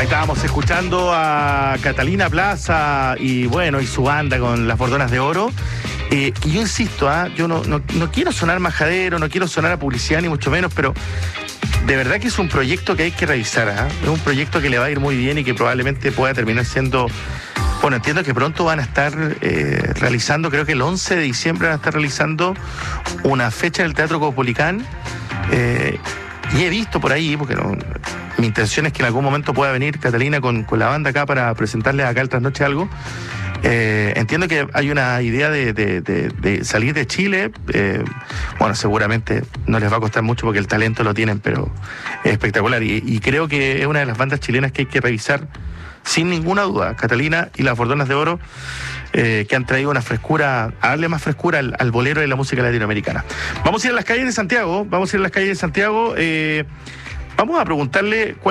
Estábamos escuchando a Catalina Plaza y su banda con las Bordonas de Oro. Y yo insisto, yo no quiero sonar majadero, no quiero sonar a publicidad ni mucho menos, pero de verdad que es un proyecto que hay que revisar. Es un proyecto que le va a ir muy bien y que probablemente pueda terminar siendo... Bueno, entiendo que pronto van a estar realizando, creo que el 11 de diciembre van a estar realizando una fecha en el Teatro Caupolicán. Y he visto por ahí, porque mi intención es que en algún momento pueda venir Catalina con la banda acá para presentarles acá el Trasnoche Algo. Entiendo que hay una idea de salir de Chile. Seguramente no les va a costar mucho porque el talento lo tienen, pero es espectacular. Y creo que es una de las bandas chilenas que hay que revisar sin ninguna duda. Catalina y las Bordonas de Oro, que han traído una frescura, a darle más frescura al bolero de la música latinoamericana. Vamos a ir a las calles de Santiago. Vamos a preguntarle cuál